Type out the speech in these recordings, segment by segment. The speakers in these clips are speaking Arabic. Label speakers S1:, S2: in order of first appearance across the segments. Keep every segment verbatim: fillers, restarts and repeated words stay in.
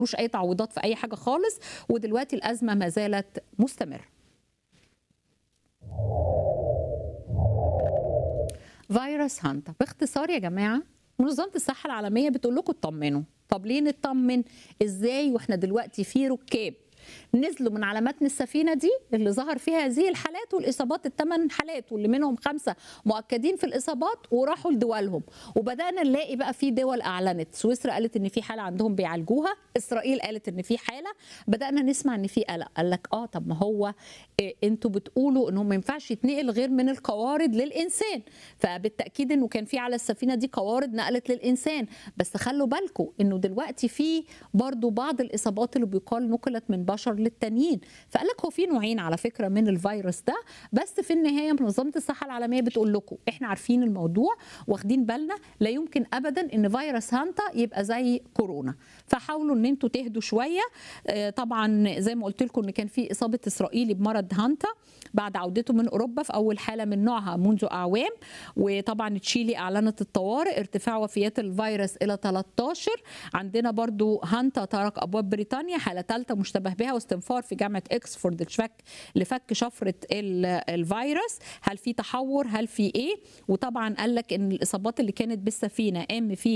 S1: مش اي تعويضات في اي حاجه خالص، ودلوقتي الازمه ما زالت مستمره. فيروس هانتا باختصار يا جماعه، منظمه الصحه العالميه بتقول لكم اطمنوا. طب ليه نطمن؟ ازاي واحنا دلوقتي في ركاب نزلوا من على متن السفينه دي اللي ظهر فيها هذه الحالات والاصابات الثمان حالات، واللي منهم خمسه مؤكدين في الاصابات، وراحوا لدولهم، وبدانا نلاقي بقى في دول اعلنت. سويسرا قالت ان في حاله عندهم بيعالجوها، اسرائيل قالت ان في حاله، بدانا نسمع ان في قلق. قال لك اه طب ما هو إيه انتوا بتقولوا انه ما ينفعش يتنقل غير من القوارض للانسان، فبالتاكيد انه كان في على السفينه دي قوارض نقلت للانسان، بس خلوا بالكم انه دلوقتي في برضو بعض الاصابات اللي بيقال نقلت من بشر للتانيين. فقال لك هو في نوعين على فكره من الفيروس ده، بس في النهايه منظمه الصحه العالميه بتقول لكم احنا عارفين الموضوع واخدين بالنا، لا يمكن ابدا ان فيروس هانتا يبقى زي كورونا، فحاولوا ان انتوا تهدوا شويه. طبعا زي ما قلت لكم ان كان في اصابه اسرائيلي بمرض هانتا بعد عودته من اوروبا في اول حاله من نوعها منذ اعوام، وطبعا تشيلي اعلنت الطوارئ ارتفاع وفيات الفيروس الى ثلاثة عشر. عندنا برضو هانتا طرق ابواب بريطانيا، حاله ثالثه مشتبه بها واستنفار في جامعه اكسفورد لفك لفك شفره الفيروس. هل في تحور؟ هل في ايه؟ وطبعا قال لك ان الاصابات اللي كانت بالسفينه ام في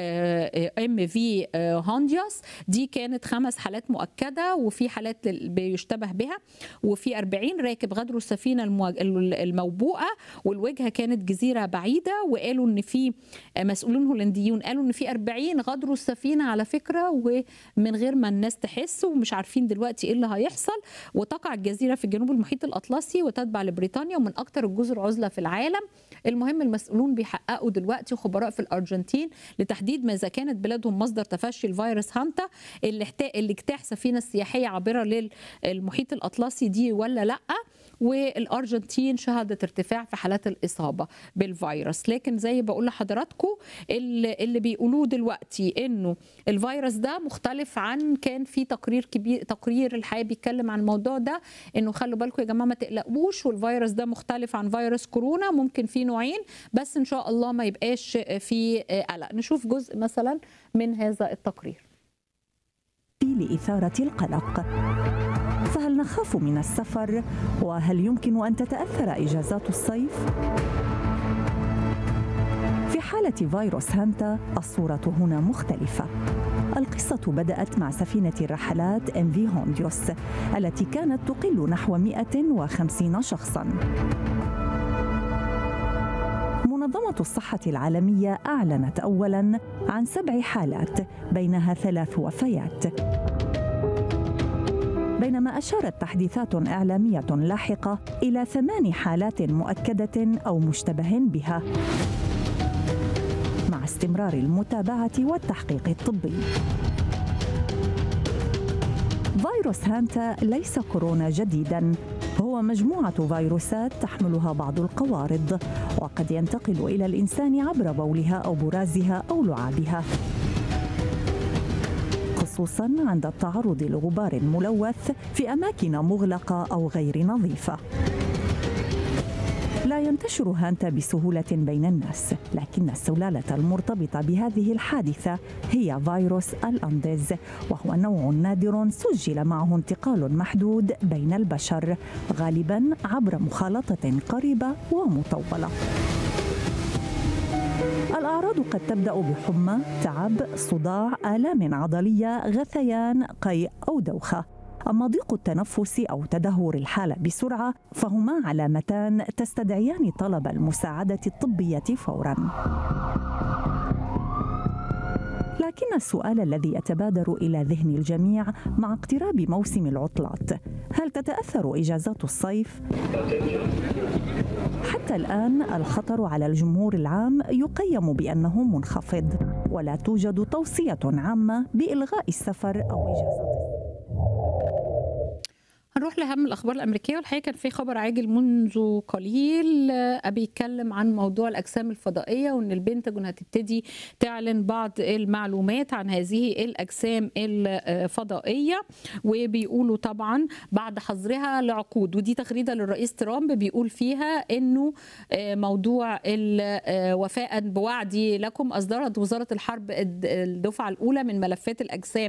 S1: ام في هونديوس دي كانت خمس حالات مؤكده، وفي حالات بيشتبه بها، وفي أربعين راكب غادروا السفينه الموبوءه، والوجهه كانت جزيره بعيده. وقالوا ان في مسؤولون هولنديون قالوا ان في أربعين غادروا السفينه على فكره ومن غير ما الناس تحس، ومش عارفين دلوقتي ايه اللي هيحصل. وتقع الجزيره في جنوب المحيط الاطلسي وتتبع لبريطانيا ومن اكثر الجزر عزله في العالم. المهم المسؤولون بيحققوا دلوقتي خبراء في الارجنتين لتحديد ما اذا كانت بلادهم مصدر تفشي الفيروس هانتا اللي اللي اجتاح سفينه سياحيه عابره للمحيط الاطلسي دي ولا لا. والارجنتين شهدت ارتفاع في حالات الاصابه بالفيروس، لكن زي بقول لحضراتكم اللي, اللي بيقولوه دلوقتي انه الفيروس ده مختلف عن كان في تقرير كبير تقرير الحقيقه بيتكلم عن الموضوع ده، انه خلوا بالكم يا جماعه ما تقلقوش، والفيروس ده مختلف عن فيروس كورونا، ممكن في نوعين بس ان شاء الله ما يبقاش في قلق. نشوف جزء مثلا من هذا التقرير.
S2: لإثارة القلق، فهل نخاف من السفر؟ وهل يمكن أن تتأثر إجازات الصيف؟ في حالة فيروس هانتا الصورة هنا مختلفة. القصة بدأت مع سفينة الرحلات ام في هونديوس التي كانت تقل نحو مئة وخمسين شخصاً. منظمة الصحة العالمية أعلنت أولاً عن سبع حالات بينها ثلاث وفيات، بينما أشارت تحديثات إعلامية لاحقة إلى ثمان حالات مؤكدة أو مشتبه بها، مع استمرار المتابعة والتحقيق الطبي. فيروس هانتا ليس كورونا جديداً، هو مجموعة فيروسات تحملها بعض القوارض، وقد ينتقل إلى الإنسان عبر بولها أو برازها أو لعابها، خصوصاً عند التعرض لغبار ملوث في أماكن مغلقة أو غير نظيفة. لا ينتشر هانتا بسهولة بين الناس، لكن السلالة المرتبطة بهذه الحادثة هي فيروس الأنديز، وهو نوع نادر سجل معه انتقال محدود بين البشر، غالباً عبر مخالطة قريبة ومطولة. الأعراض قد تبدأ بحمى، تعب، صداع، آلام عضلية، غثيان، قيء أو دوخة. أما ضيق التنفس أو تدهور الحالة بسرعة فهما علامتان تستدعيان طلب المساعدة الطبية فوراً. لكن السؤال الذي يتبادر إلى ذهن الجميع مع اقتراب موسم العطلات، هل تتأثر إجازات الصيف؟ حتى الآن الخطر على الجمهور العام يقيم بأنه منخفض، ولا توجد توصية عامة بإلغاء السفر أو إجازات.
S1: هنروح لأهم الأخبار الأمريكية، والحقيقة كان في خبر عاجل منذ قليل بيتكلم عن موضوع الأجسام الفضائية، وأن البنتاجون هتبتدي تعلن بعض المعلومات عن هذه الأجسام الفضائية، وبيقولوا طبعا بعد حظرها لعقود. ودي تغريدة للرئيس ترامب بيقول فيها أنه موضوع وفاء بوعدي لكم أصدرت وزارة الحرب الدفعة الأولى من ملفات الأجسام